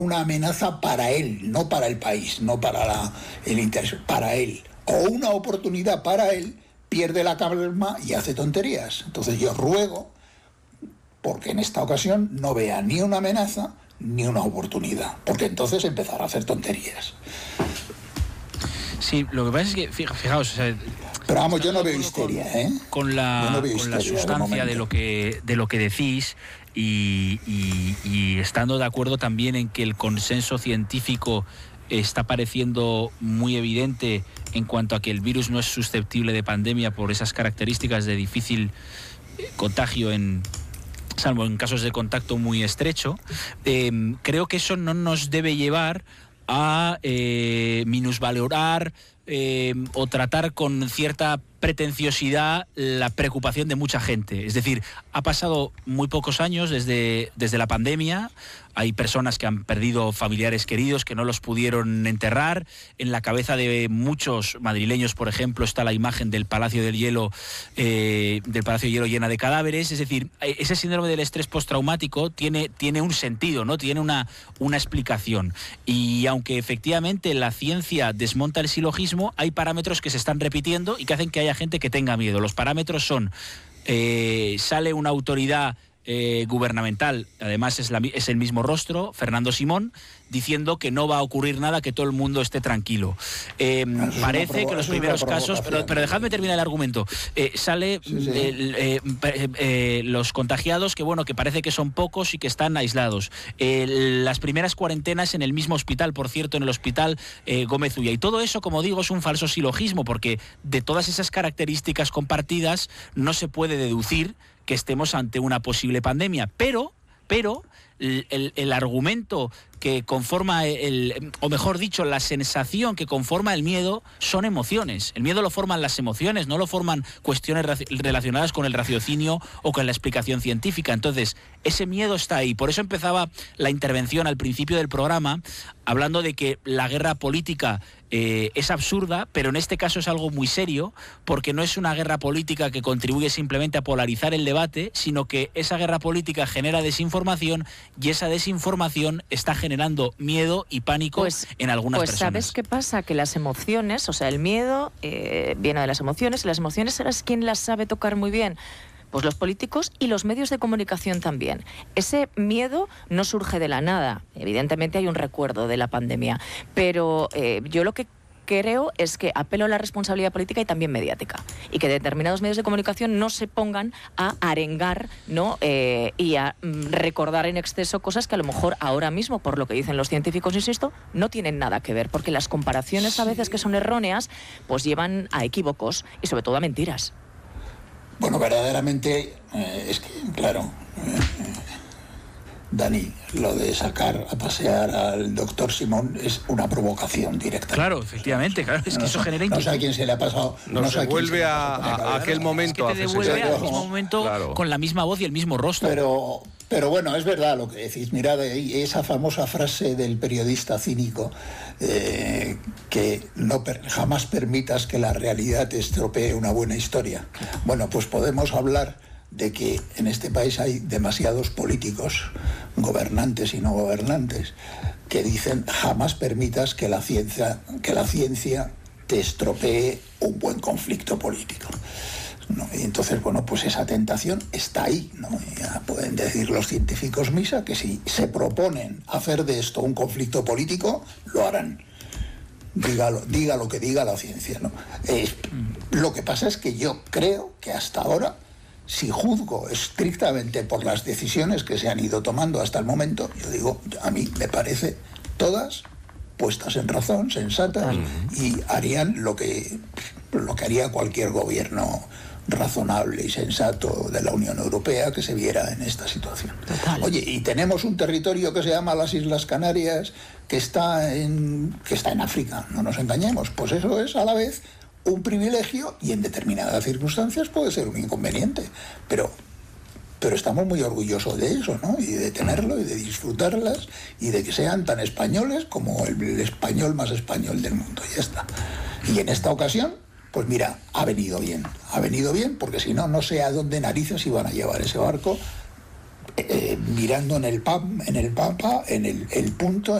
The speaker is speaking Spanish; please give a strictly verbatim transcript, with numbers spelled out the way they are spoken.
una amenaza para él, no para el país, no para la, el interés, para él, o una oportunidad para él, pierde la calma y hace tonterías. Entonces yo ruego porque en esta ocasión no vea ni una amenaza ni una oportunidad, porque entonces empezará a hacer tonterías. Sí, lo que pasa es que, fijaos, o sea, pero vamos, yo no veo histeria, con, ¿eh? Con la, no veo con histeria, la sustancia de, de lo que de lo que decís y, y, y estando de acuerdo también en que el consenso científico está pareciendo muy evidente en cuanto a que el virus no es susceptible de pandemia por esas características de difícil contagio en salvo en casos de contacto muy estrecho. Eh, creo que eso no nos debe llevar a eh, minusvalorar eh, o tratar con cierta pretenciosidad la preocupación de mucha gente. Es decir, ha pasado muy pocos años desde, desde la pandemia. Hay personas que han perdido familiares queridos que no los pudieron enterrar. En la cabeza de muchos madrileños, por ejemplo, está la imagen del Palacio del Hielo, eh, del Palacio del Hielo llena de cadáveres. Es decir, ese síndrome del estrés postraumático tiene, tiene un sentido, ¿no? Tiene una, una explicación. Y aunque efectivamente la ciencia desmonta el silogismo, hay parámetros que se están repitiendo y que hacen que haya gente que tenga miedo. Los parámetros son, eh, sale una autoridad Eh, gubernamental, además es, la, es el mismo rostro, Fernando Simón, diciendo que no va a ocurrir nada, que todo el mundo esté tranquilo. Eh, parece que los primeros casos, pero, pero dejadme terminar el argumento, eh, sale sí, sí. Eh, eh, eh, los contagiados, que bueno, que parece que son pocos y que están aislados. Eh, las primeras cuarentenas en el mismo hospital, por cierto, en el hospital eh, Gómez Ulla. Y todo eso, como digo, es un falso silogismo, porque de todas esas características compartidas no se puede deducir que estemos ante una posible pandemia, pero, pero el, el, el argumento que conforma el, o mejor dicho, la sensación que conforma el miedo son emociones. El miedo lo forman las emociones, no lo forman cuestiones relacionadas con el raciocinio o con la explicación científica. Entonces, ese miedo está ahí. Por eso empezaba la intervención al principio del programa hablando de que la guerra política eh, es absurda, pero en este caso es algo muy serio, porque no es una guerra política que contribuye simplemente a polarizar el debate, sino que esa guerra política genera desinformación y esa desinformación está generando miedo y pánico pues, en algunas pues personas. ¿Sabes qué pasa? Que las emociones, o sea, el miedo eh, viene de las emociones, y las emociones, ¿sabes quién las sabe tocar muy bien? Pues los políticos y los medios de comunicación también. Ese miedo no surge de la nada. Evidentemente hay un recuerdo de la pandemia, pero eh, yo lo que creo es que apelo a la responsabilidad política y también mediática, y que determinados medios de comunicación no se pongan a arengar, ¿no? Eh, y a mm, recordar en exceso cosas que a lo mejor ahora mismo, por lo que dicen los científicos, insisto, no tienen nada que ver, porque las comparaciones a veces que son erróneas pues llevan a equívocos y sobre todo a mentiras. Bueno, verdaderamente, eh, es que, claro, eh, Dani, lo de sacar a pasear al doctor Simón es una provocación directa. Claro, efectivamente, claro, es que no, eso genera inquietud. No sé a quién se le ha pasado. Nos no sé devuelve a, a, a aquel es momento. Que te devuelve al mismo años. momento, claro. Con la misma voz y el mismo rostro. Pero, pero bueno, es verdad lo que decís. Mirad, esa famosa frase del periodista cínico, eh, que no per, jamás permitas que la realidad te estropee una buena historia. Bueno, pues podemos hablar de que en este país hay demasiados políticos, gobernantes y no gobernantes, que dicen jamás permitas que la ciencia, que la ciencia te estropee un buen conflicto político, ¿no? Y entonces, bueno, pues esa tentación está ahí, ¿no? Ya pueden decir los científicos misa que si se proponen hacer de esto un conflicto político, lo harán. Dígalo, diga lo que diga la ciencia, ¿no? Eh, lo que pasa es que yo creo que hasta ahora, si juzgo estrictamente por las decisiones que se han ido tomando hasta el momento, yo digo, a mí me parece todas puestas en razón, sensatas, uh-huh. y harían lo que, lo que haría cualquier gobierno razonable y sensato de la Unión Europea que se viera en esta situación. Total. Oye, y tenemos un territorio que se llama las Islas Canarias, que está en, que está en África, no nos engañemos, pues eso es a la vez un privilegio y en determinadas circunstancias puede ser un inconveniente, pero, pero estamos muy orgullosos de eso, ¿no? Y de tenerlo y de disfrutarlas y de que sean tan españoles como el, el español más español del mundo, y ya está. Y en esta ocasión, pues mira, ha venido bien, ha venido bien, porque si no, no sé a dónde narices iban a llevar ese barco eh, mirando en el, pam, en el Papa, en el, el punto